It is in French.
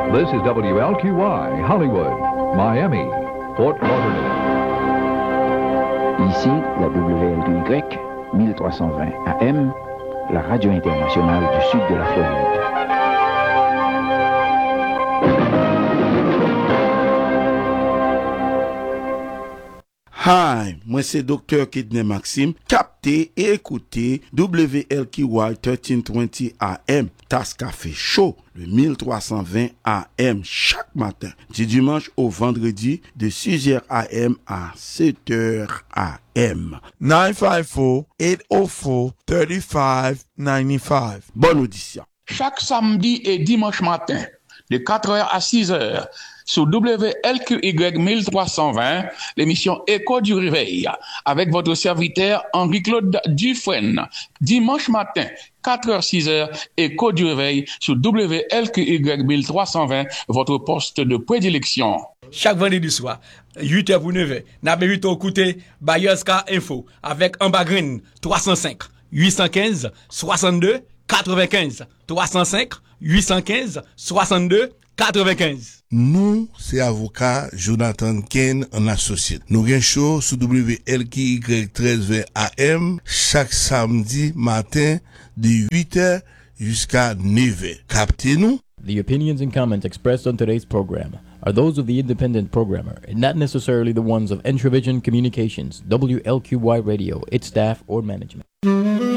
This is WLQY, Hollywood, Miami, Fort Lauderdale. Ici, la WLQY, 1320 AM, la radio internationale du sud de la Floride. Hi, moi c'est Dr. Kidney Maxime. Captez et écoutez WLQY 1320 AM, Tasse Café Show, le 1320 AM chaque matin, du dimanche au vendredi, de 6h AM à 7h AM. 954-804-3595. Bonne audition. Chaque samedi et dimanche matin, de 4h à 6h, sur WLQY 1320, l'émission Écho du Réveil, avec votre serviteur Henri-Claude Dufresne. Dimanche matin, 4h-6h, Écho du Réveil, sur WLQY 1320, votre poste de prédilection. Chaque vendredi soir, 8h pour 9h, n'a pas vu écouter Bayeska Info, avec Ambagreen 305 815 62 95 305 815 62 95. Nous, c'est avocat Jonathan Kane en associé. Nous avons show sur WLQY 1320 AM chaque samedi matin de 8h jusqu'à 9h. Captez-nous. The opinions and comments expressed on today's program are those of the independent programmer and not necessarily the ones of Entravision Communications, WLQY Radio, its staff, or management.